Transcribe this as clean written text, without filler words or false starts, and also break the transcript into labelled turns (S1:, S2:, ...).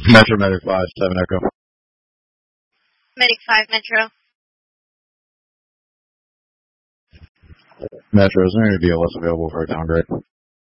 S1: Metro Medic 5, 7 Echo.
S2: Medic 5, Metro.
S1: Metro, is there any DLS available for a downgrade?